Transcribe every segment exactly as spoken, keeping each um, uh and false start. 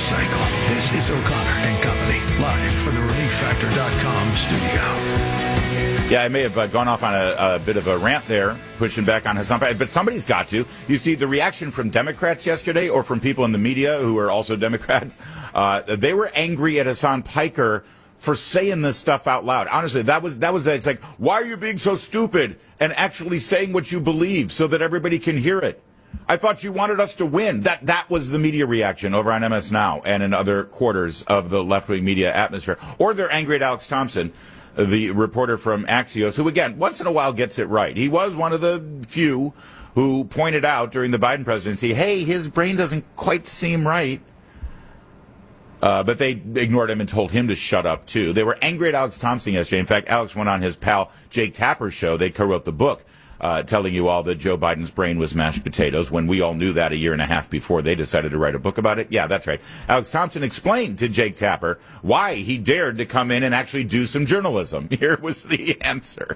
cycle. This is O'Connor and Company, live from the relief factor dot com studio. Yeah, I may have uh, gone off on a, a bit of a rant there, pushing back on Hassan Piker, but somebody's got to. You see, the reaction from Democrats yesterday, or from people in the media who are also Democrats, uh, they were angry at Hassan Piker for saying this stuff out loud. Honestly, that was, that was, it's like, why are you being so stupid and actually saying what you believe so that everybody can hear it? I thought you wanted us to win. That that was the media reaction over on M S Now and in other quarters of the left-wing media atmosphere. Or they're angry at Alex Thompson, the reporter from Axios, who, again, once in a while gets it right. He was one of the few who pointed out during the Biden presidency, hey, his brain doesn't quite seem right. Uh, but they ignored him and told him to shut up, too. They were angry at Alex Thompson yesterday. In fact, Alex went on his pal Jake Tapper's show. They co-wrote the book. Uh, telling you all that Joe Biden's brain was mashed potatoes when we all knew that a year and a half before they decided to write a book about it. Yeah, that's right. Alex Thompson explained to Jake Tapper why he dared to come in and actually do some journalism. Here was the answer.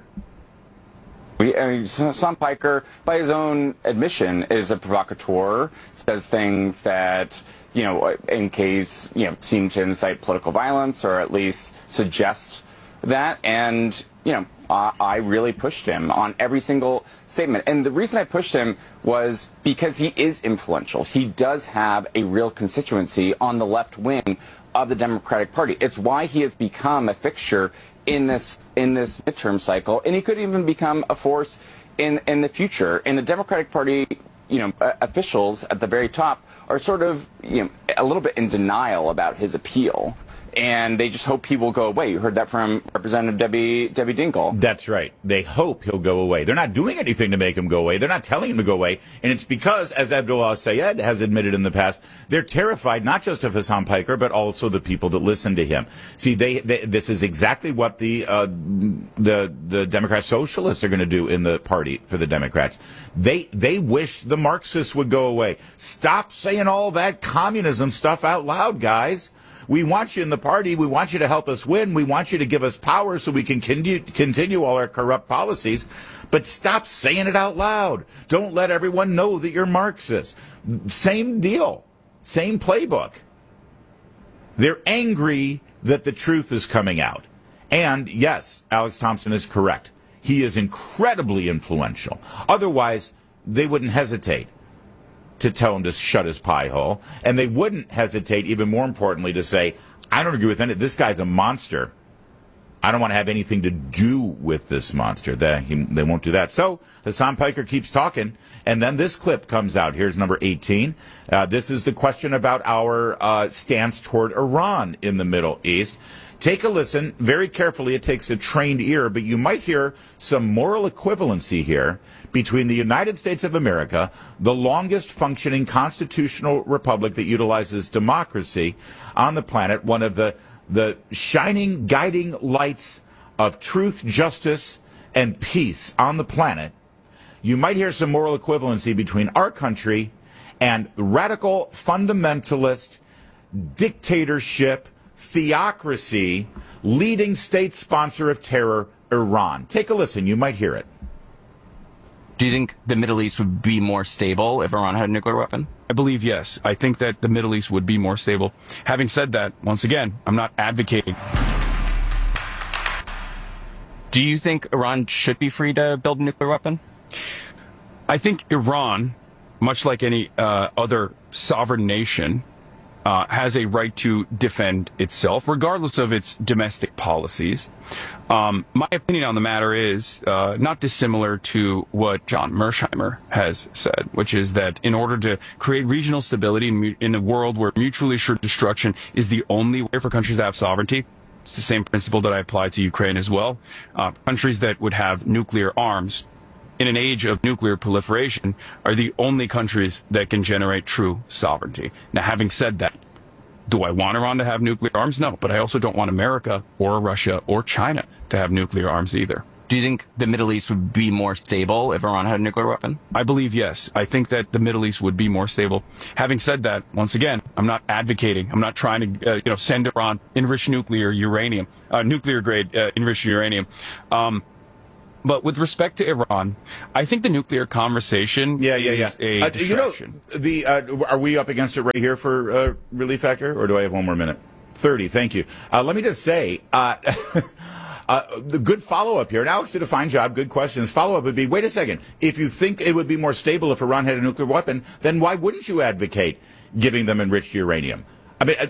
We, I mean, Hassan Piker, by his own admission, is a provocateur, says things that, you know, in case, you know, seem to incite political violence or at least suggest that. And, you know, Uh, I really pushed him on every single statement. And the reason I pushed him was because he is influential. He does have a real constituency on the left wing of the Democratic Party. It's why he has become a fixture in this in this midterm cycle. And he could even become a force in, in the future. And the Democratic Party, you know, uh, officials at the very top are sort of, you know, a little bit in denial about his appeal. And they just hope he will go away. You heard that from Representative Debbie Debbie Dinkle. That's right. They hope he'll go away. They're not doing anything to make him go away. They're not telling him to go away. And it's because, as Abdullah Sayed has admitted in the past, they're terrified not just of Hassan Piker, but also the people that listen to him. See, they, they this is exactly what the uh, the the Democrat socialists are going to do in the party for the Democrats. They they wish the Marxists would go away. Stop saying all that communism stuff out loud, guys. We want you in the party. We want you to help us win. We want you to give us power so we can continue, continue all our corrupt policies. But stop saying it out loud. Don't let everyone know that you're Marxist. Same deal. Same playbook. They're angry that the truth is coming out. And, yes, Alex Thompson is correct. He is incredibly influential. Otherwise, they wouldn't hesitate to tell him to shut his pie hole. And they wouldn't hesitate, even more importantly, to say, I don't agree with any, this guy's a monster. I don't want to have anything to do with this monster. They, he, they won't do that. So Hassan Piker keeps talking. And then this clip comes out. Here's number eighteen. Uh, this is the question about our uh, stance toward Iran in the Middle East. Take a listen very carefully. It takes a trained ear, but you might hear some moral equivalency here between the United States of America, the longest functioning constitutional republic that utilizes democracy on the planet, one of the, the shining, guiding lights of truth, justice, and peace on the planet. You might hear some moral equivalency between our country and radical, fundamentalist, dictatorship, theocracy, leading state sponsor of terror, Iran. Take a listen. You might hear it. Do you think the Middle East would be more stable if Iran had a nuclear weapon? I believe yes. I think that the Middle East would be more stable. Having said that, once again, I'm not advocating. Do you think Iran should be free to build a nuclear weapon? I think Iran, much like any uh, other sovereign nation, Uh, has a right to defend itself, regardless of its domestic policies. Um, my opinion on the matter is uh, not dissimilar to what John Mersheimer has said, which is that in order to create regional stability in, in a world where mutually assured destruction is the only way for countries to have sovereignty, it's the same principle that I apply to Ukraine as well. Uh, countries that would have nuclear arms in an age of nuclear proliferation are the only countries that can generate true sovereignty. Now, having said that, do I want Iran to have nuclear arms? No, but I also don't want America or Russia or China to have nuclear arms either. Do you think the Middle East would be more stable if Iran had a nuclear weapon? I believe yes. I think that the Middle East would be more stable. Having said that, once again, I'm not advocating. I'm not trying to, uh, you know, send Iran enriched nuclear uranium, uh, nuclear grade uh, enriched uranium. Um, But with respect to Iran, I think the nuclear conversation Yeah, yeah, yeah. is a Uh, you know, distraction. the uh, are we up against it right here for uh, relief factor, or do I have one more minute? thirty, thank you. Uh, let me just say, uh, uh, the good follow-up here, and Alex did a fine job, good questions. Follow-up would be, wait a second, if you think it would be more stable if Iran had a nuclear weapon, then why wouldn't you advocate giving them enriched uranium? I mean, uh,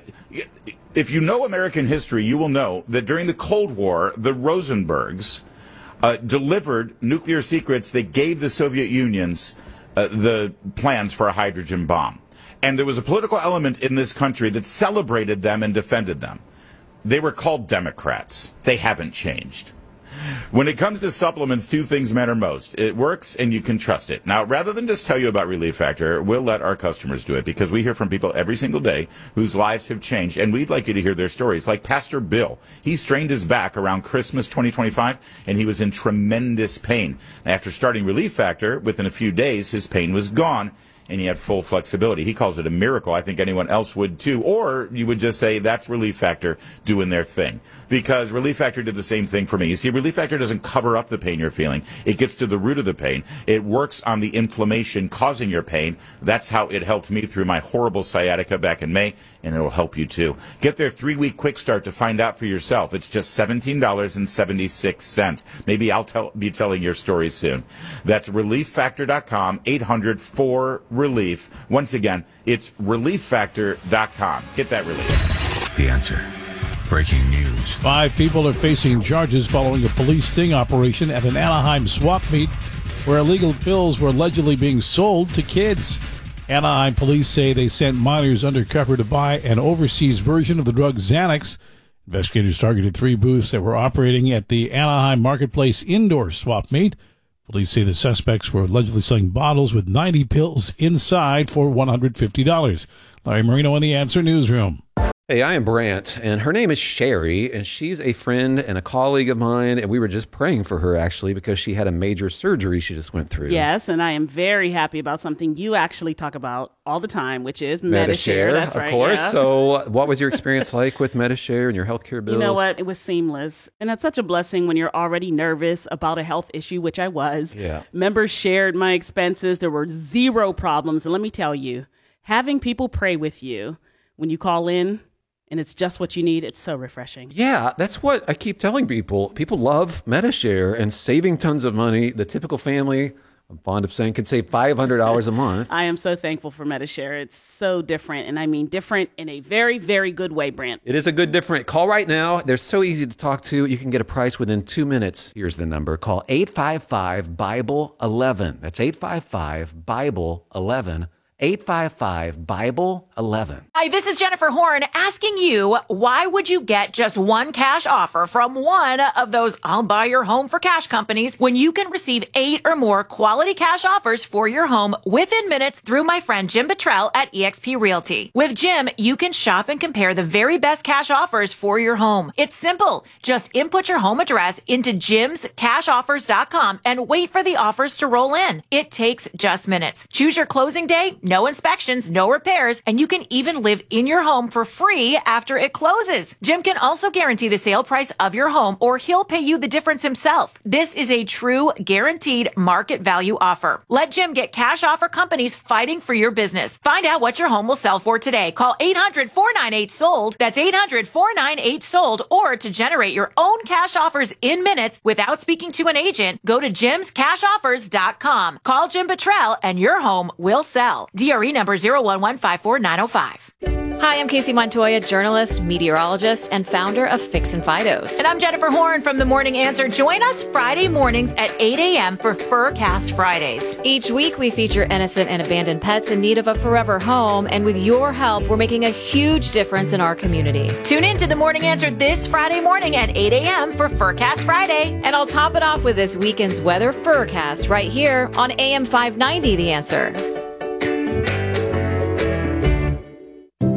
if you know American history, you will know that during the Cold War, the Rosenbergs uh, delivered nuclear secrets that gave the Soviet Union's uh, the plans for a hydrogen bomb. And there was a political element in this country that celebrated them and defended them. They were called Democrats. They haven't changed. When it comes to supplements, two things matter most. It works and you can trust it. Now, rather than just tell you about Relief Factor, we'll let our customers do it because we hear from people every single day whose lives have changed, and we'd like you to hear their stories. Like Pastor Bill. He strained his back around Christmas twenty twenty-five, and he was in tremendous pain. After starting Relief Factor, within a few days, his pain was gone, and he had full flexibility. He calls it a miracle. I think anyone else would too. Or you would just say that's Relief Factor doing their thing. Because Relief Factor did the same thing for me. You see, Relief Factor doesn't cover up the pain you're feeling. It gets to the root of the pain. It works on the inflammation causing your pain. That's how it helped me through my horrible sciatica back in May, and it will help you too. Get their three-week quick start to find out for yourself. It's just seventeen dollars and seventy-six cents. Maybe I'll tell, be telling your story soon. That's relief factor dot com, eight hundred four relief. Once again, it's relief factor dot com. Get that relief. The Answer. Breaking news. Five people are facing charges following a police sting operation at an Anaheim swap meet where illegal pills were allegedly being sold to kids. Anaheim police say they sent minors undercover to buy an overseas version of the drug Xanax. Investigators targeted three booths that were operating at the Anaheim Marketplace indoor swap meet. Police say the suspects were allegedly selling bottles with ninety pills inside for one hundred fifty dollars. Larry Marino in the Answer Newsroom. Hey, I am Brant, and her name is Sherry, and she's a friend and a colleague of mine, and we were just praying for her, actually, because she had a major surgery she just went through. Yes, and I am very happy about something you actually talk about all the time, which is Medi-Share. Medi-Share, That's of right, course. yeah. So what was your experience like with Medi-Share and your healthcare bills? You know what? It was seamless. And that's such a blessing when you're already nervous about a health issue, which I was. Yeah. Members shared my expenses. There were zero problems. And let me tell you, having people pray with you when you call in, and it's just what you need, it's so refreshing. Yeah, that's what I keep telling people. People love Medi-Share and saving tons of money. The typical family, I'm fond of saying, can save five hundred dollars a month. I am so thankful for Medi-Share. It's so different, and I mean different in a very, very good way, Brant. It is a good different. Call right now. They're so easy to talk to. You can get a price within two minutes. Here's the number. Call eight five five, Bible eleven. That's eight five five, Bible eleven. eight five five, Bible eleven. Hi, this is Jennifer Horn asking you, why would you get just one cash offer from one of those I'll buy your home for cash companies when you can receive eight or more quality cash offers for your home within minutes through my friend Jim Buttrell at eXp Realty. With Jim, you can shop and compare the very best cash offers for your home. It's simple. Just input your home address into jims cash offers dot com and wait for the offers to roll in. It takes just minutes. Choose your closing day, no inspections, no repairs, and you can even live in your home for free after it closes. Jim can also guarantee the sale price of your home, or he'll pay you the difference himself. This is a true guaranteed market value offer. Let Jim get cash offer companies fighting for your business. Find out what your home will sell for today. Call eight hundred, four nine eight, sold. That's eight hundred, four nine eight, sold. Or to generate your own cash offers in minutes without speaking to an agent, go to jims cash offers dot com. Call Jim Buttrell and your home will sell. D R E number zero one one five four nine zero five. Hi, I'm Casey Montoya, journalist, meteorologist, and founder of Fix and Fidos. And I'm Jennifer Horn from The Morning Answer. Join us Friday mornings at eight a.m. for Furcast Fridays. Each week, we feature innocent and abandoned pets in need of a forever home. And with your help, we're making a huge difference in our community. Tune in to The Morning Answer this Friday morning at eight a.m. for Furcast Friday. And I'll top it off with this weekend's weather Furcast right here on A M five ninety, The Answer.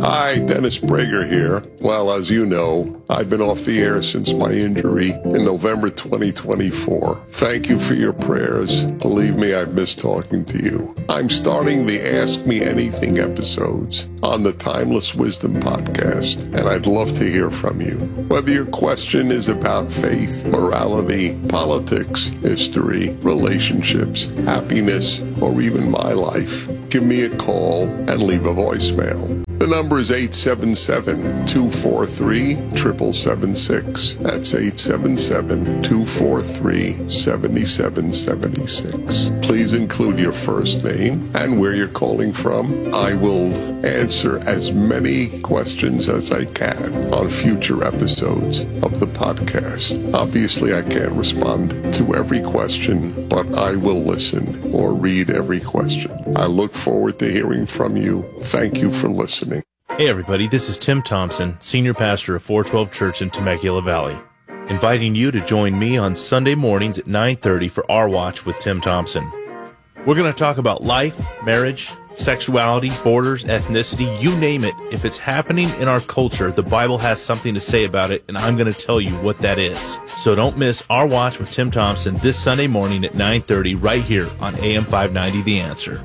Hi, Dennis Prager here. Well, as you know, I've been off the air since my injury in November twenty twenty-four. Thank you for your prayers. Believe me, I've missed talking to you. I'm starting the Ask Me Anything episodes on the Timeless Wisdom podcast, and I'd love to hear from you. Whether your question is about faith, morality, politics, history, relationships, happiness, or even my life, give me a call and leave a voicemail. The number is eight seven seven, two four three, seven seven seven six. That's eight seven seven, two four three, seven seven seven six. Please include your first name and where you're calling from. I will answer as many questions as I can on future episodes of the podcast. Obviously, I can't respond to every question, but I will listen or read every question. I look forward to hearing from you. Thank you for listening. Hey everybody, this is Tim Thompson, Senior Pastor of four twelve Church in Temecula Valley, inviting you to join me on Sunday mornings at nine thirty for Our Watch with Tim Thompson. We're going to talk about life, marriage, sexuality, borders, ethnicity, you name it. If it's happening in our culture, the Bible has something to say about it, and I'm going to tell you what that is. So don't miss Our Watch with Tim Thompson this Sunday morning at nine thirty right here on A M five ninety The Answer.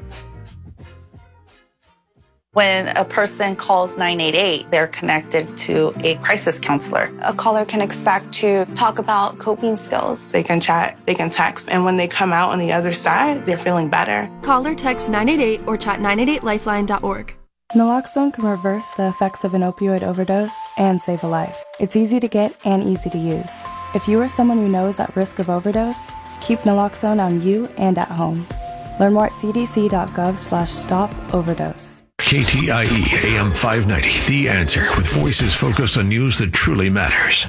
When a person calls nine eight eight, they're connected to a crisis counselor. A caller can expect to talk about coping skills. They can chat, they can text, and when they come out on the other side, they're feeling better. Call or text nine eight eight or chat nine eight eight lifeline dot org. Naloxone can reverse the effects of an opioid overdose and save a life. It's easy to get and easy to use. If you or someone you know is at risk of overdose, keep naloxone on you and at home. Learn more at c d c dot gov slash stop overdose. K T I E A M five ninety, The Answer, with voices focused on news that truly matters.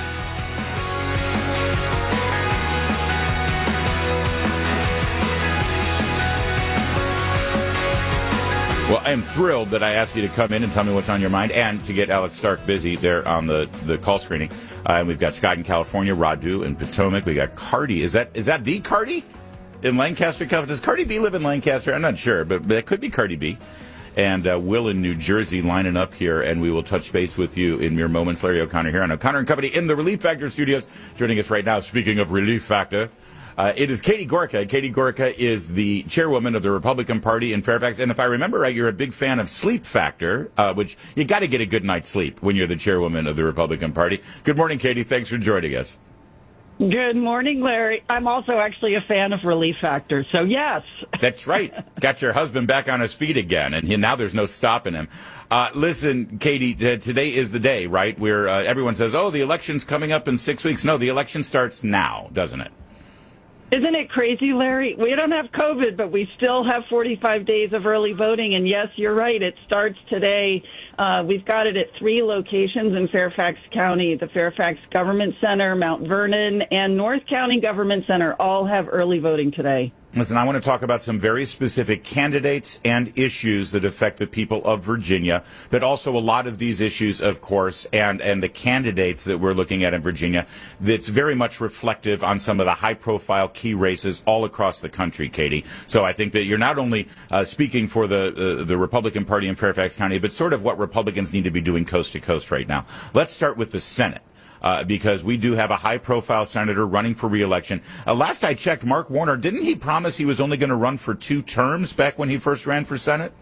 Well, I am thrilled that I asked you to come in and tell me what's on your mind, and to get Alex Stark busy there on the, the call screening. Uh, and we've got Scott in California, Radu in Potomac. We got Cardi. Is that is that the Cardi in Lancaster? Does Cardi B live in Lancaster? I'm not sure, but, but it could be Cardi B. And uh, Will in New Jersey lining up here, and we will touch base with you in mere moments. Larry O'Connor here on O'Connor and Company in the Relief Factor studios. Joining us right now, speaking of Relief Factor, uh, it is Katie Gorka. Katie Gorka is the chairwoman of the Republican Party in Fairfax. And if I remember right, you're a big fan of Sleep Factor, uh, which you got to get a good night's sleep when you're the chairwoman of the Republican Party. Good morning, Katie. Thanks for joining us. Good morning, Larry. I'm also actually a fan of Relief Factor, so yes. That's right. Got your husband back on his feet again, and he, now there's no stopping him. Uh, listen, Katie, t- today is the day, right, where uh, everyone says, oh, the election's coming up in six weeks. No, the election starts now, doesn't it? Isn't it crazy, Larry? We don't have COVID, but we still have forty-five days of early voting. And yes, you're right. It starts today. Uh, we've got it at three locations in Fairfax County. The Fairfax Government Center, Mount Vernon, and North County Government Center all have early voting today. Listen, I want to talk about some very specific candidates and issues that affect the people of Virginia, but also a lot of these issues, of course, and, and the candidates that we're looking at in Virginia, that's very much reflective on some of the high-profile key races all across the country, Katie. So I think that you're not only uh, speaking for the, uh, the Republican Party in Fairfax County, but sort of what Republicans need to be doing coast to coast right now. Let's start with the Senate. Uh, because we do have a high-profile senator running for re-election. Uh, last I checked, Mark Warner, didn't he promise he was only going to run for two terms back when he first ran for Senate?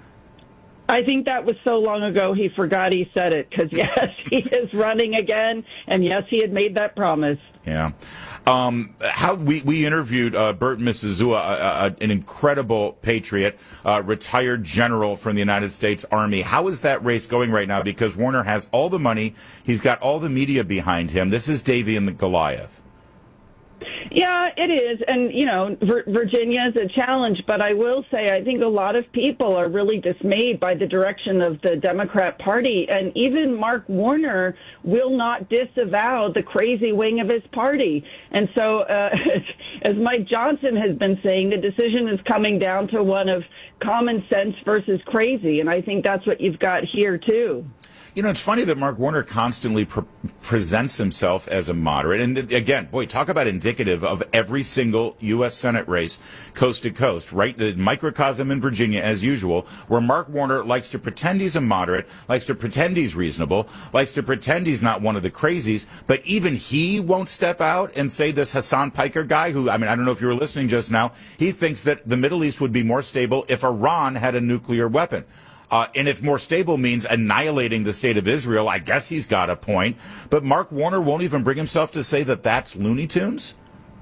I think that was so long ago he forgot he said it, because, yes, he is running again, and, yes, he had made that promise. Yeah. Um, how we, we interviewed uh, Bert Mississauga, uh, uh, an incredible patriot, uh, retired general from the United States Army. How is that race going right now? Because Warner has all the money. He's got all the media behind him. This is Davy and the Goliath. Yeah, it is. And, you know, Virginia is a challenge. But I will say I think a lot of people are really dismayed by the direction of the Democrat Party. And even Mark Warner will not disavow the crazy wing of his party. And so, uh, as Mike Johnson has been saying, the decision is coming down to one of common sense versus crazy. And I think that's what you've got here, too. You know, it's funny that Mark Warner constantly pre- presents himself as a moderate. And th- again, boy, talk about indicative of every single U S Senate race, coast to coast, right? The microcosm in Virginia, as usual, where Mark Warner likes to pretend he's a moderate, likes to pretend he's reasonable, likes to pretend he's not one of the crazies. But even he won't step out and say this Hassan Piker guy, who, I mean, I don't know if you were listening just now, he thinks that the Middle East would be more stable if Iran had a nuclear weapon. Uh, and if more stable means annihilating the state of Israel, I guess he's got a point. But Mark Warner won't even bring himself to say that that's Looney Tunes?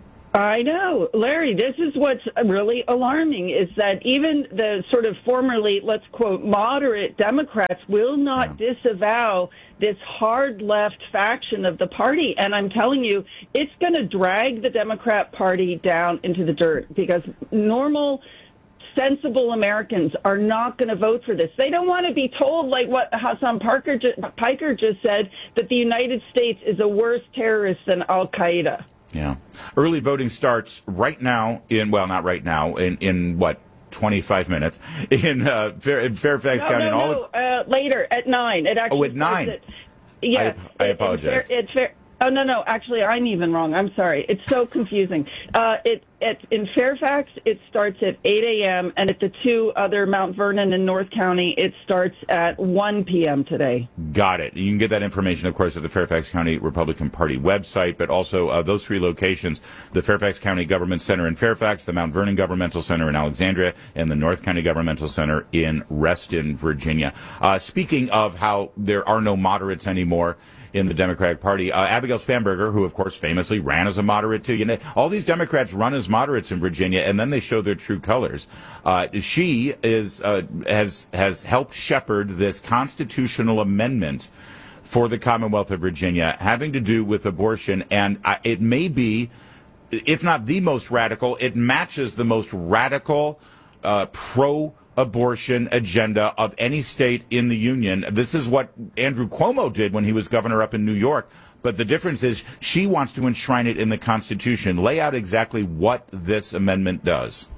I know. Larry, this is what's really alarming, is that even the sort of formerly, let's quote, moderate Democrats will not yeah. disavow this hard left faction of the party. And I'm telling you, it's going to drag the Democrat Party down into the dirt, because normal, sensible Americans are not going to vote for this. They don't want to be told, like what Hassan Parker ju- Piker just said, that the United States is a worse terrorist than Al-Qaeda. Yeah. Early voting starts right now in, well, not right now, in, in what, twenty-five minutes in, uh, Fair, in Fairfax no, County. No, and all no, of, uh, later, at nine. It actually oh, at nine? At, yeah. I, I apologize. It's fair, it's fair. Oh, no, no. Actually, I'm even wrong. I'm sorry. It's so confusing. Uh, it, it, in Fairfax, it starts at eight a.m., and at the two other, Mount Vernon and North County, it starts at one p.m. today. Got it. You can get that information, of course, at the Fairfax County Republican Party website, but also uh, those three locations, the Fairfax County Government Center in Fairfax, the Mount Vernon Governmental Center in Alexandria, and the North County Governmental Center in Reston, Virginia. Uh, speaking of how there are no moderates anymore in the Democratic Party, uh, Abigail Spanberger, who, of course, famously ran as a moderate, too. You know, all these Democrats run as moderates in Virginia, and then they show their true colors. Uh, she is uh, has has helped shepherd this constitutional amendment for the Commonwealth of Virginia having to do with abortion, and uh, it may be, if not the most radical, it matches the most radical uh, pro abortion agenda of any state in the union. This is what Andrew Cuomo did when he was governor up in New York. But the difference is she wants to enshrine it in the Constitution. Lay out exactly what this amendment does.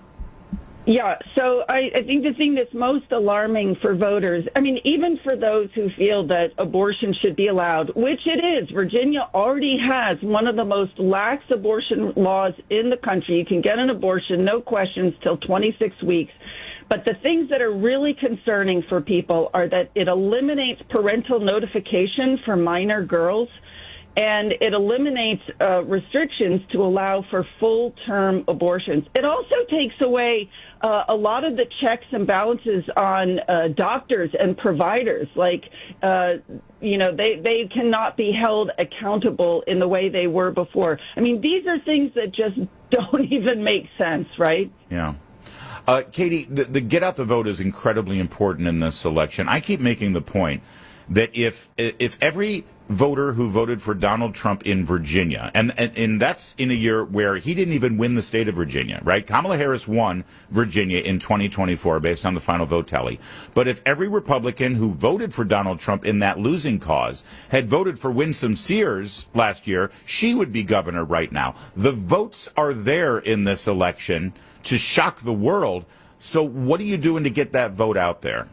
Yeah, so I, I think the thing that's most alarming for voters, I mean, even for those who feel that abortion should be allowed, which it is, Virginia already has one of the most lax abortion laws in the country. You can get an abortion, no questions, till twenty-six weeks. But the things that are really concerning for people are that it eliminates parental notification for minor girls, and it eliminates uh, restrictions to allow for full-term abortions. It also takes away uh, a lot of the checks and balances on uh, doctors and providers. Like, uh, you know, they, they cannot be held accountable in the way they were before. I mean, these are things that just don't even make sense, right? Yeah. Uh, Katie, the, the get out the vote is incredibly important in this election. I keep making the point that if if every voter who voted for Donald Trump in Virginia, and, and, and that's in a year where he didn't even win the state of Virginia, right? Kamala Harris won Virginia in twenty twenty-four based on the final vote tally. But if every Republican who voted for Donald Trump in that losing cause had voted for Winsome Sears last year, she would be governor right now. The votes are there in this election to shock the world. So what are you doing to get that vote out there?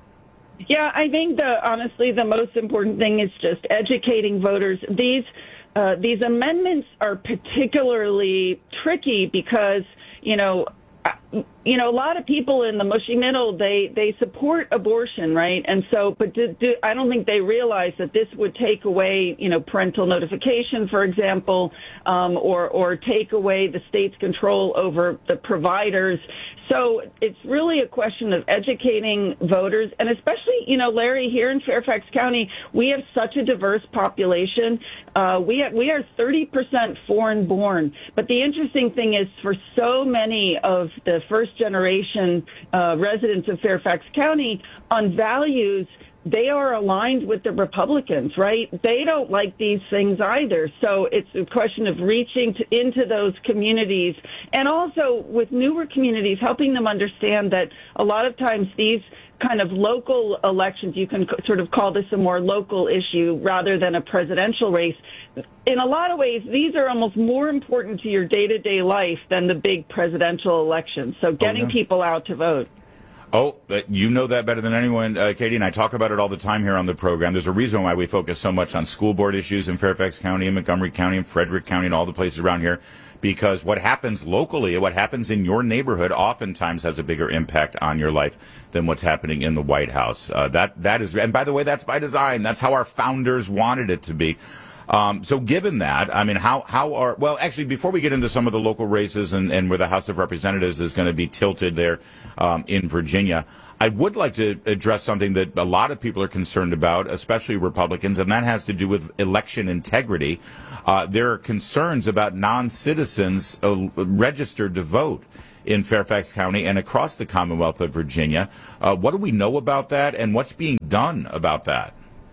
Yeah, I think the honestly the most important thing is just educating voters. These uh, these amendments are particularly tricky because, you know, you know, a lot of people in the mushy middle, they, they support abortion, right? And so, but do, do, I don't think they realize that this would take away, you know, parental notification, for example, um, or, or take away the state's control over the providers. So it's really a question of educating voters, and especially, you know, Larry, here in Fairfax County, we have such a diverse population. Uh, we have, we are thirty percent foreign born. But the interesting thing is, for so many of the first generation uh, residents of Fairfax County, on values, they are aligned with the Republicans, right? They don't like these things either. So it's a question of reaching to, into those communities, and also with newer communities, helping them understand that a lot of times these kind of local elections, you can sort of call this a more local issue rather than a presidential race. In a lot of ways, these are almost more important to your day-to-day life than the big presidential elections. So getting oh, yeah. people out to vote. Oh, you know that better than anyone, uh, Katie, and I talk about it all the time here on the program. There's a reason why we focus so much on school board issues in Fairfax County and Montgomery County and Frederick County and all the places around here, because what happens locally, what happens in your neighborhood, oftentimes has a bigger impact on your life than what's happening in the White House. Uh, that that is, and by the way, that's by design. That's how our founders wanted it to be. Um, so given that, I mean, how, how are, well, actually, before we get into some of the local races and, and where the House of Representatives is going to be tilted there um, in Virginia, I would like to address something that a lot of people are concerned about, especially Republicans, and that has to do with election integrity. Uh, there are concerns about non-citizens uh, registered to vote in Fairfax County and across the Commonwealth of Virginia. Uh, what do we know about that, and what's being done about that?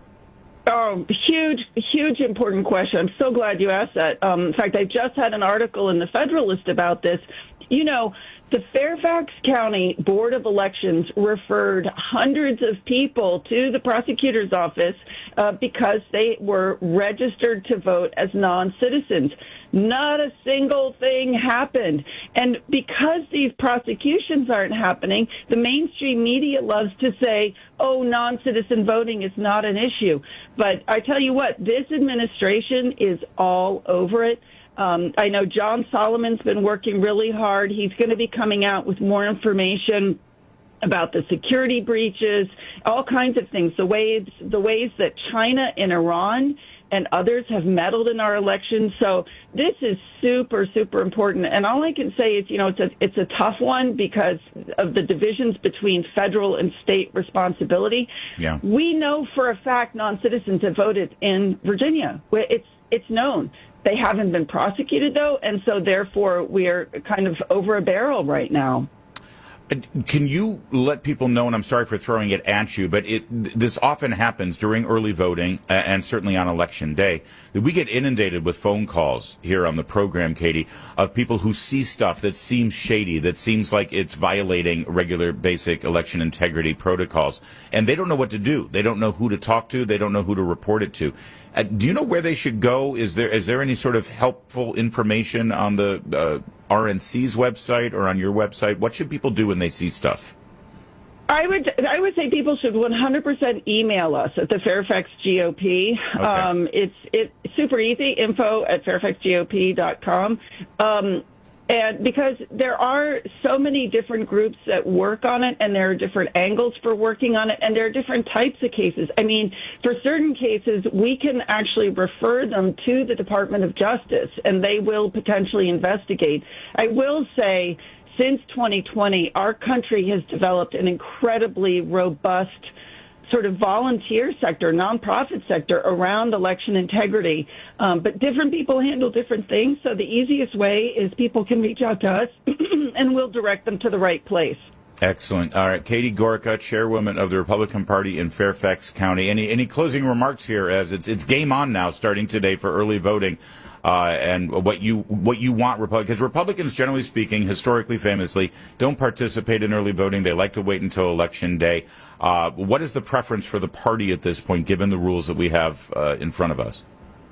Oh, huge, huge important question. I'm so glad you asked that. Um, in fact, I just had an article in the Federalist about this. You know, the Fairfax County Board of Elections referred hundreds of people to the prosecutor's office uh, because they were registered to vote as non-citizens. Not a single thing happened. And because these prosecutions aren't happening, the mainstream media loves to say, oh, non-citizen voting is not an issue. But I tell you what, this administration is all over it. Um, I know John Solomon's been working really hard. He's going to be coming out with more information about the security breaches, all kinds of things, the ways, the ways that China and Iran and others have meddled in our elections. So this is super, super important. And all I can say is, you know, it's a, it's a tough one because of the divisions between federal and state responsibility. Yeah. We know for a fact non-citizens have voted in Virginia. It's, it's known. They haven't been prosecuted, though, and so therefore we are kind of over a barrel right now. Can you let people know, and I'm sorry for throwing it at you, but it, this often happens during early voting uh, and certainly on election day, that we get inundated with phone calls here on the program, Katie, of people who see stuff that seems shady, that seems like it's violating regular basic election integrity protocols, and they don't know what to do. They don't know who to talk to. They don't know who to report it to. Uh, do you know where they should go? Is there is there any sort of helpful information on the uh, R N C's website or on your website? What should people do when they see stuff? I would I would say people should one hundred percent email us at the Fairfax G O P. Okay. Um, it's it's super easy, info at fairfax G O P dot com. Um, and because there are so many different groups that work on it, and there are different angles for working on it, and there are different types of cases. I mean, for certain cases, we can actually refer them to the Department of Justice, and they will potentially investigate. I will say, since twenty twenty, our country has developed an incredibly robust sort of volunteer sector, nonprofit sector around election integrity. Um, but different people handle different things. So the easiest way is people can reach out to us and we'll direct them to the right place. Excellent. All right. Katie Gorka, chairwoman of the Republican Party in Fairfax County. Any any closing remarks here, as it's it's game on now, starting today for early voting, uh, and what you what you want Republicans, because Republicans, generally speaking, historically, famously, don't participate in early voting. They like to wait until Election Day. Uh, what is the preference for the party at this point, given the rules that we have uh, in front of us?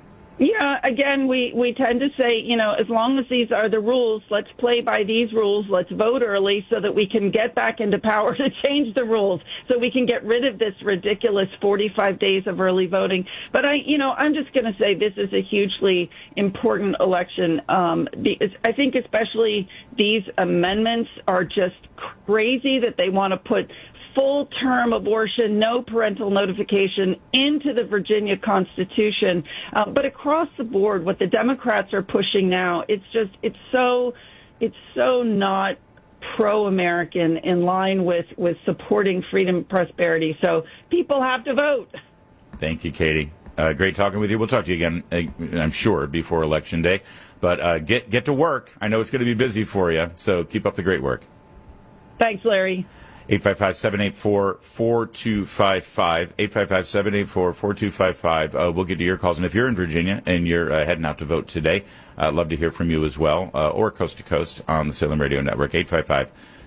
Yeah, again, we, we tend to say, you know, as long as these are the rules, let's play by these rules. Let's vote early so that we can get back into power to change the rules, so we can get rid of this ridiculous forty-five days of early voting. But I, you know, I'm just going to say this is a hugely important election. Um, I think especially these amendments are just crazy that they want to put full-term abortion, no parental notification into the Virginia Constitution. Uh, but across the board, what the Democrats are pushing now, it's just, it's so, it's so not pro-American, in line with, with supporting freedom and prosperity. So people have to vote. Thank you, Katie. Uh, great talking with you. We'll talk to you again, uh, I'm sure, before Election Day. But uh, get get to work. I know it's going to be busy for you, so keep up the great work. Thanks, Larry. eight five five, seven eight four, four two five five, eight five five, seven eight four, four two five five. Uh, we'll get to your calls. And if you're in Virginia and you're uh, heading out to vote today, I'd uh, love to hear from you as well, uh, or coast to coast on the Salem Radio Network, eight five five,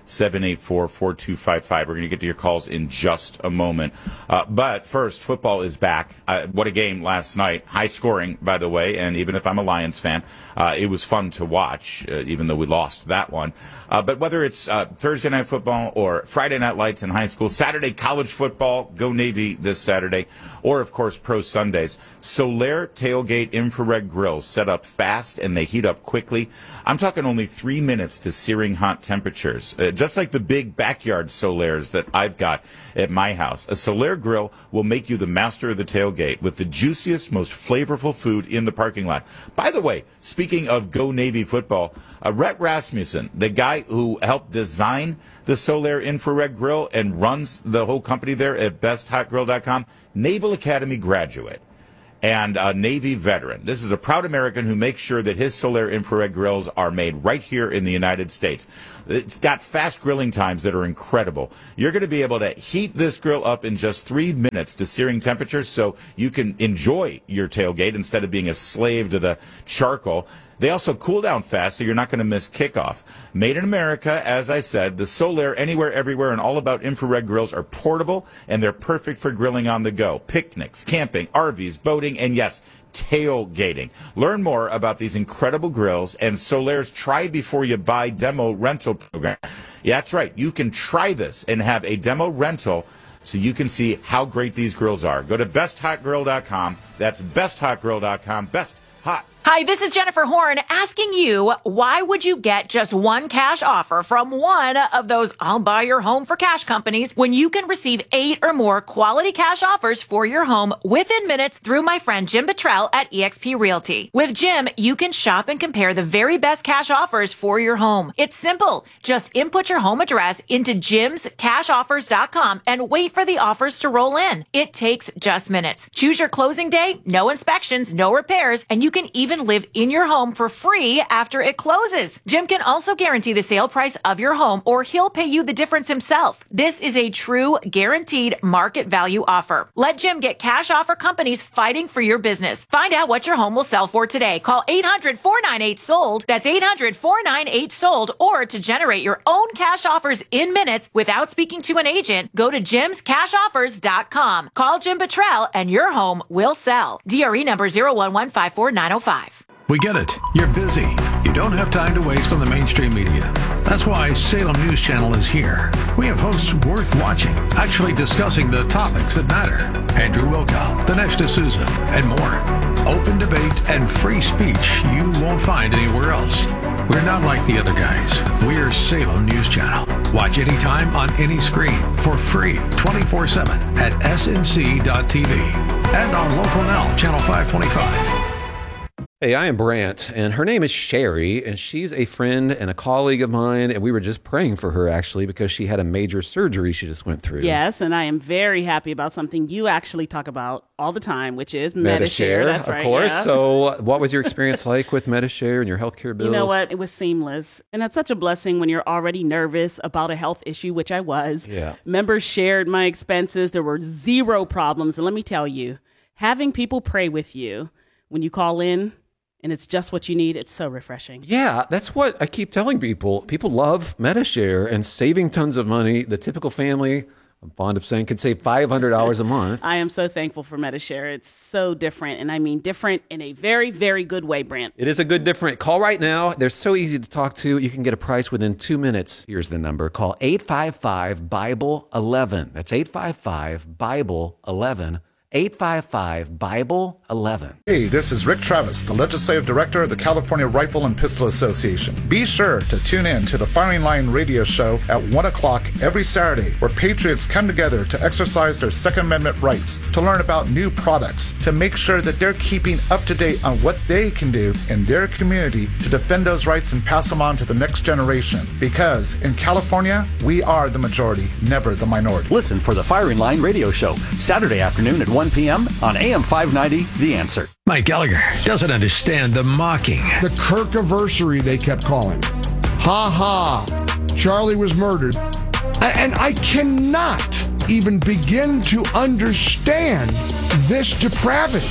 seven eight four, four two five five. We're going to get to your calls in just a moment. Uh, but first, football is back. Uh, what a game last night. High scoring, by the way, and even if I'm a Lions fan, uh, it was fun to watch, uh, even though we lost that one. Uh, but whether it's uh, Thursday night football or Friday night lights in high school, Saturday college football, go Navy this Saturday, or, of course, Pro Sundays, Solaire Tailgate Infrared Grills set up fast and they heat up quickly. I'm talking only three minutes to searing hot temperatures, uh, just like the big backyard Solaires that I've got at my house. A Solaire grill will make you the master of the tailgate with the juiciest, most flavorful food in the parking lot. By the way, speaking of Go Navy football, uh, Rhett Rasmussen, the guy who helped design the Solaire Infrared Grill and runs the whole company there at best hot grill dot com, Naval Academy graduate and a Navy veteran. This is a proud American who makes sure that his Solaire Infrared Grills are made right here in the United States. It's got fast grilling times that are incredible. You're going to be able to heat this grill up in just three minutes to searing temperatures so you can enjoy your tailgate instead of being a slave to the charcoal. They also cool down fast, so you're not going to miss kickoff. Made in America, as I said, the Solaire Anywhere, Everywhere, and All About infrared grills are portable, and they're perfect for grilling on the go. Picnics, camping, R Vs, boating, and yes, tailgating. Learn more about these incredible grills and Solaire's Try Before You Buy demo rental program. Yeah, that's right. You can try this and have a demo rental so you can see how great these grills are. Go to best hot grill dot com. That's best hot grill dot com. Best Hot. Hi, this is Jennifer Horn asking you, why would you get just one cash offer from one of those I'll buy your home for cash companies when you can receive eight or more quality cash offers for your home within minutes through my friend Jim Bottrell at eXp Realty. With Jim, you can shop and compare the very best cash offers for your home. It's simple. Just input your home address into jims cash offers dot com and wait for the offers to roll in. It takes just minutes. Choose your closing day, no inspections, no repairs, and you can even live in your home for free after it closes. Jim can also guarantee the sale price of your home, or he'll pay you the difference himself. This is a true guaranteed market value offer. Let Jim get cash offer companies fighting for your business. Find out what your home will sell for today. Call eight hundred, four nine eight, sold. That's eight hundred, four nine eight, sold. Or to generate your own cash offers in minutes without speaking to an agent, go to jims cash offers dot com. Call Jim Bottrell and your home will sell. D R E number zero one one five four nine zero five. We get it. You're busy. You don't have time to waste on the mainstream media. That's why Salem News Channel is here. We have hosts worth watching, actually discussing the topics that matter. Andrew Wilkow, Dinesh D'Souza, and more. Open debate and free speech you won't find anywhere else. We're not like the other guys. We're Salem News Channel. Watch anytime on any screen for free twenty-four seven at S N C dot T V and on Local Now, Channel five twenty-five. Hey, I am Brant, and her name is Sherry, and she's a friend and a colleague of mine, and we were just praying for her, actually, because she had a major surgery she just went through. Yes, and I am very happy about something you actually talk about all the time, which is Medi-Share. Medi-Share, That's of right, course. yeah. So what was your experience like with Medi-Share and your healthcare bills? You know what? It was seamless, and that's such a blessing when you're already nervous about a health issue, which I was. Yeah. Members shared my expenses. There were zero problems, and let me tell you, having people pray with you when you call in, and it's just what you need, it's so refreshing. Yeah, that's what I keep telling people. People love Medi-Share and saving tons of money. The typical family, I'm fond of saying, could save five hundred dollars a month. I am so thankful for Medi-Share. It's so different, and I mean different in a very, very good way, Brant. It is a good different. Call right now. They're so easy to talk to. You can get a price within two minutes. Here's the number. Call eight five five, Bible eleven. That's eight five five, Bible eleven. eight five five, Bible eleven. Hey, this is Rick Travis, the Legislative Director of the California Rifle and Pistol Association. Be sure to tune in to the Firing Line radio show at one o'clock every Saturday, where patriots come together to exercise their Second Amendment rights, to learn about new products, to make sure that they're keeping up to date on what they can do in their community to defend those rights and pass them on to the next generation. Because in California, we are the majority, never the minority. Listen for the Firing Line radio show, Saturday afternoon at one p.m. on A M five ninety, The Answer. Mike Gallagher doesn't understand the mocking. The Kirk-anniversary, they kept calling. Ha ha. Charlie was murdered. And I cannot even begin to understand this depravity.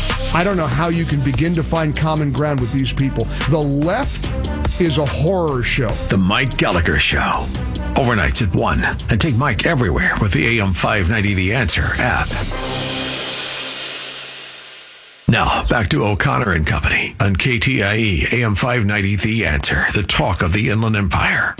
I don't know how you can begin to find common ground with these people. The left is a horror show. The Mike Gallagher Show. Overnights at one. And take Mike everywhere with the A M five ninety The Answer app. Now, back to O'Connor and Company on K T I E A M five ninety The Answer, the talk of the Inland Empire.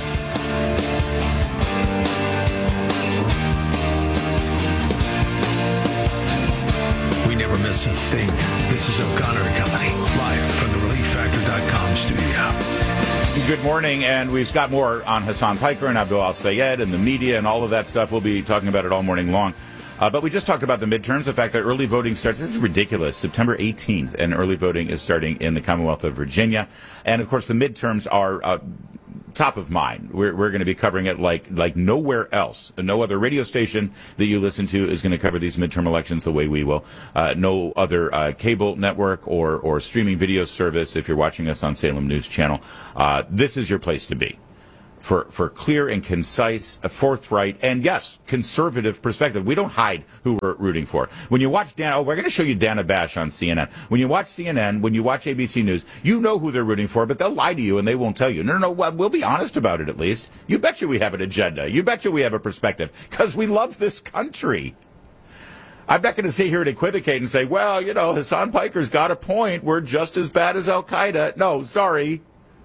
We never miss a thing. This is O'Connor and Company, live from the relief factor dot com studio. Good morning, and we've got more on Hassan Piker and Abdul Al-Sayed and the media and all of that stuff. We'll be talking about it all morning long. Uh, but we just talked about the midterms, the fact that early voting starts. This is ridiculous. September eighteenth, and early voting is starting in the Commonwealth of Virginia. And, of course, the midterms are uh, top of mind. We're, we're going to be covering it like like nowhere else. No other radio station that you listen to is going to cover these midterm elections the way we will. Uh, no other uh, cable network or, or streaming video service, if you're watching us on Salem News Channel. Uh, this is your place to be. For, for clear and concise, forthright, and yes, conservative perspective. We don't hide who we're rooting for. When you watch Dan, oh, we're going to show you Dana Bash on C N N. When you watch C N N, when you watch A B C News, you know who they're rooting for, but they'll lie to you and they won't tell you. No, no, no, well, we'll be honest about it at least. You betcha we have an agenda. You betcha we have a perspective, because we love this country. I'm not going to sit here and equivocate and say, well, you know, Hassan Piker's got a point. We're just as bad as Al-Qaeda. No, sorry.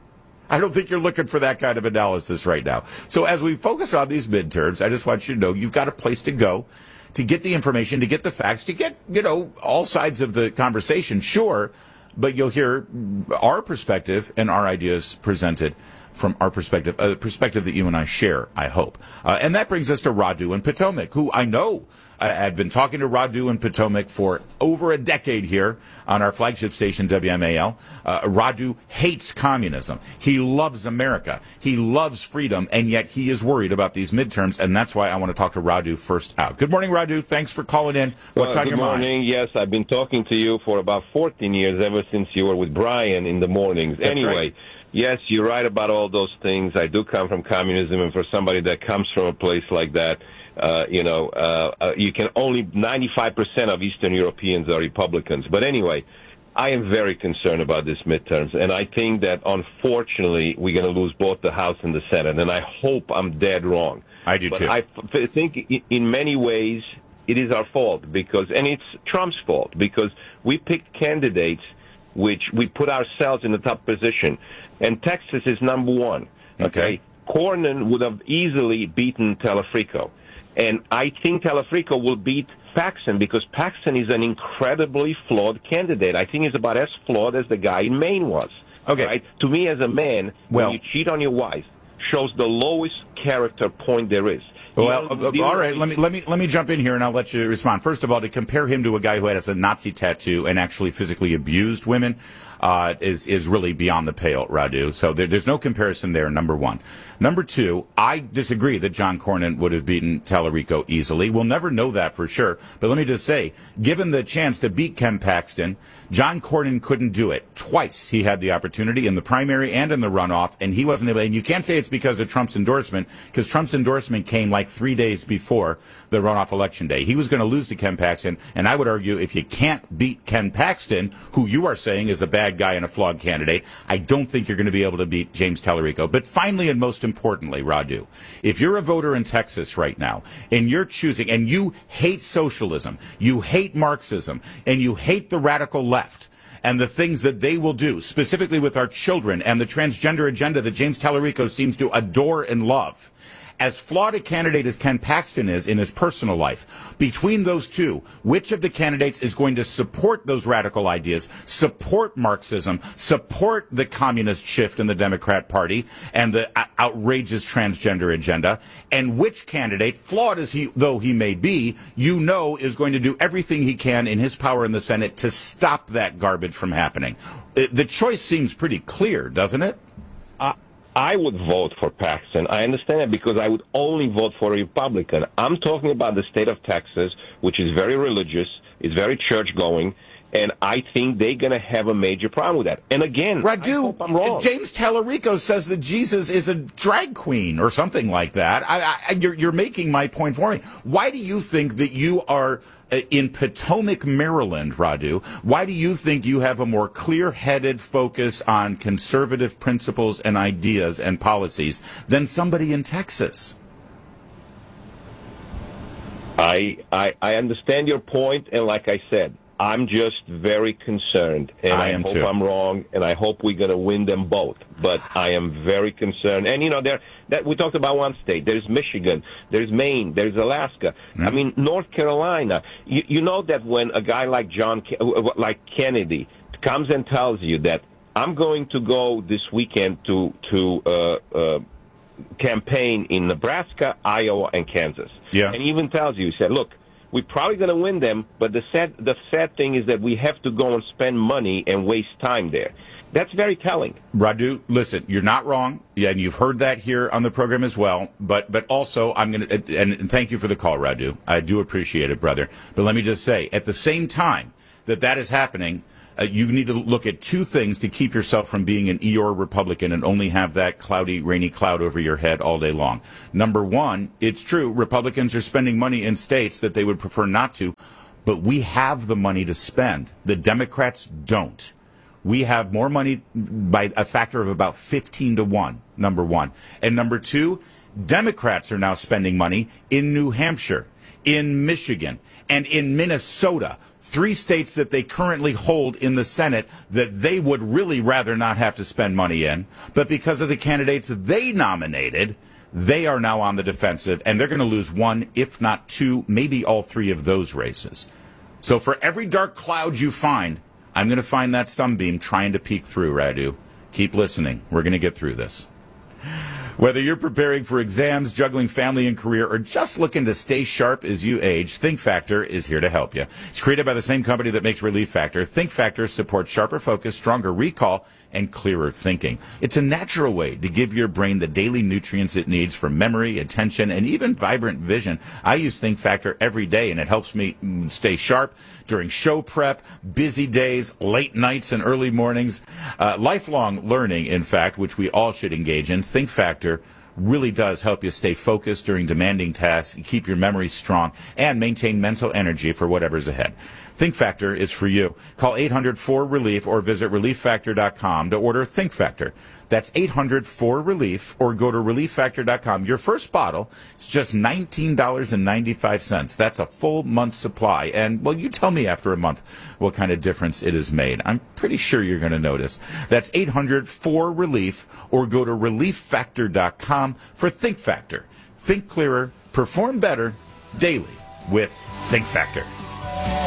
I don't think you're looking for that kind of analysis right now. So as we focus on these midterms, I just want you to know you've got a place to go to get the information, to get the facts, to get, you know, all sides of the conversation, sure, but you'll hear our perspective and our ideas presented from our perspective, a perspective that you and I share, I hope. Uh, and that brings us to Radu in Potomac, who I know I had been talking to Radu in Potomac for over a decade here on our flagship station, W M A L. Uh, Radu hates communism. He loves America. He loves freedom, and yet he is worried about these midterms, and that's why I want to talk to Radu first out. Good morning, Radu. Thanks for calling in. What's well, on your mind? Good morning. Yes, I've been talking to you for about fourteen years, ever since you were with Brian in the mornings. That's anyway. Right. Yes, you're right about all those things. I do come from communism, and for somebody that comes from a place like that, uh, you know, uh, uh, you can only ninety-five percent of Eastern Europeans are Republicans. But anyway, I am very concerned about this midterms, and I think that unfortunately we're going to lose both the House and the Senate, and I hope I'm dead wrong. I do but too. I f- think in many ways it is our fault, because, and it's Trump's fault, because we picked candidates which we put ourselves in the top position. And Texas is number one. Okay. okay. Cornyn would have easily beaten Telefrico. And I think Telefrico will beat Paxton, because Paxton is an incredibly flawed candidate. I think he's about as flawed as the guy in Maine was. Okay. Right? To me, as a man, well, when you cheat on your wife, shows the lowest character point there is. Well, uh, all right. Let me let me let me jump in here, and I'll let you respond. First of all, to compare him to a guy who has a Nazi tattoo and actually physically abused women uh, is is really beyond the pale, Radu. So there, there's no comparison there. Number one. Number two, I disagree that John Cornyn would have beaten Talarico easily. We'll never know that for sure. But let me just say, given the chance to beat Ken Paxton, John Cornyn couldn't do it. Twice he had the opportunity in the primary and in the runoff, and he wasn't able. And you can't say it's because of Trump's endorsement, because Trump's endorsement came like three days before the runoff election day. He was going to lose to Ken Paxton, and I would argue if you can't beat Ken Paxton, who you are saying is a bad guy and a flawed candidate, I don't think you're going to be able to beat James Talarico. But finally, and most importantly, Radu, if you're a voter in Texas right now, and you're choosing, and you hate socialism, you hate Marxism, and you hate the radical left, and the things that they will do, specifically with our children and the transgender agenda that James Talarico seems to adore and love, as flawed a candidate as Ken Paxton is in his personal life, between those two, which of the candidates is going to support those radical ideas, support Marxism, support the communist shift in the Democrat Party and the outrageous transgender agenda, and which candidate, flawed as he though he may be, you know is going to do everything he can in his power in the Senate to stop that garbage from happening? The choice seems pretty clear, doesn't it? Uh- I would vote for Paxton. I understand that, because I would only vote for a Republican. I'm talking about the state of Texas, which is very religious, is very church-going, And I think they're going to have a major problem with that. And again, Radu, I hope I'm wrong. James Tallarico says that Jesus is a drag queen or something like that. I, I, you're, you're making my point for me. Why do you think that you are uh, in Potomac, Maryland, Radu? Why do you think you have a more clear-headed focus on conservative principles and ideas and policies than somebody in Texas? I, I I understand your point, and like I said, I'm just very concerned, and I I, am hope too. I'm wrong, and I hope we're going to win them both. But I am very concerned. And, you know, there that we talked about one state. There's Michigan. There's Maine. There's Alaska. Mm. I mean, North Carolina. You, you know that when a guy like John, like Kennedy, comes and tells you that I'm going to go this weekend to, to uh, uh, campaign in Nebraska, Iowa, and Kansas. Yeah. And he even tells you, he said, look, we're probably going to win them, but the sad, the sad thing is that we have to go and spend money and waste time there. That's very telling. Radu, listen, you're not wrong, yeah, and you've heard that here on the program as well. But but also, I'm going to, and, and thank you for the call, Radu. I do appreciate it, brother. But let me just say, at the same time that that is happening, uh, you need to look at two things to keep yourself from being an Eeyore Republican and only have that cloudy, rainy cloud over your head all day long. Number one, it's true, Republicans are spending money in states that they would prefer not to, but we have the money to spend. The Democrats don't. We have more money by a factor of about fifteen to one, number one. And number two, Democrats are now spending money in New Hampshire, in Michigan, and in Minnesota. Three states that they currently hold in the Senate that they would really rather not have to spend money in. But because of the candidates they nominated, they are now on the defensive, and they're going to lose one, if not two, maybe all three of those races. So for every dark cloud you find, I'm going to find that sunbeam trying to peek through, Radu. Keep listening. We're going to get through this. Whether you're preparing for exams, juggling family and career, or just looking to stay sharp as you age, Think Factor is here to help you. It's created by the same company that makes Relief Factor. Think Factor supports sharper focus, stronger recall, and clearer thinking. It's a natural way to give your brain the daily nutrients it needs for memory, attention, and even vibrant vision. I use Think Factor every day, and it helps me stay sharp during show prep, busy days, late nights, and early mornings. Uh, lifelong learning, in fact, which we all should engage in. Think Factor really does help you stay focused during demanding tasks, keep your memory strong, and maintain mental energy for whatever's ahead. Think Factor is for you. Call eight hundred four relief or visit relief factor dot com to order Think Factor. That's eight hundred four relief or go to relief factor dot com. Your first bottle is just nineteen dollars and ninety-five cents. That's a full month's supply. And, well, you tell me after a month what kind of difference it has made. I'm pretty sure you're going to notice. That's eight hundred four relief or go to relief factor dot com for Think Factor. Think clearer, perform better daily with Think Factor.